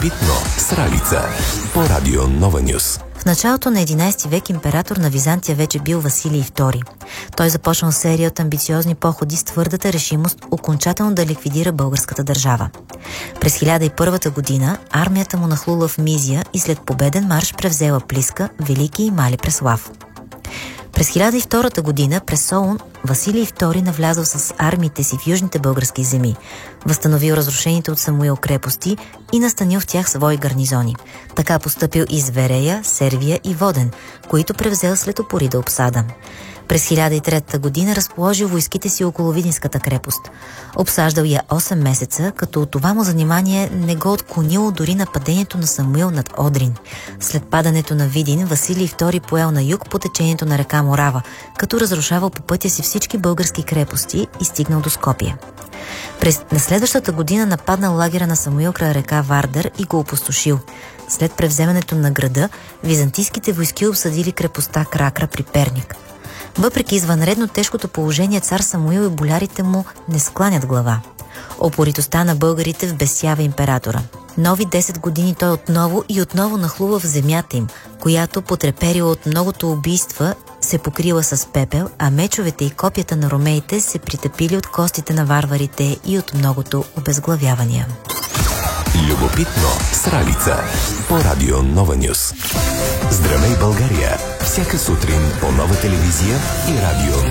Любопитно с Ралица по Радио Нова Нюс. В началото на 11 век император на Византия вече бил Василий II. Той започнал серия от амбициозни походи с твърдата решимост окончателно да ликвидира българската държава. През 1001 година армията му нахлула в Мизия и след победен марш превзела Плиска, Велики и Мали Преслав. През 1002 година през Солун Василий II навлязъл с армиите си в южните български земи, възстановил разрушените от Самуил крепости и настанил в тях свои гарнизони. Така постъпил и с Верея, Сервия и Воден, които превзел след упорида обсада. През 1003 година разположил войските си около Видинската крепост. Обсаждал я 8 месеца, като от това му занимание не го отклонило дори нападението на Самуил над Одрин. След падането на Видин, Василий II поел на юг по течението на река Морава, като разрушавал по пътя си всички български крепости и стигнал до Скопие. На следващата година нападнал лагера на Самуил край река Вардар и го опустошил. След превземането на града, византийските войски обсадили крепостта Кракра при Перник. Въпреки извънредно тежкото положение, цар Самуил и болярите му не скланят глава. Опоритостта на българите вбесява императора. Нови 10 години той отново нахлува в земята им, която, потреперила от многото убийства, се покрила с пепел, а мечовете и копията на ромеите се притъпили от костите на варварите и от многото обезглавявания. Любопитно с Ралица по Радио Нова Нюс. Здравей, България! Всяка сутрин по Нова телевизия и радио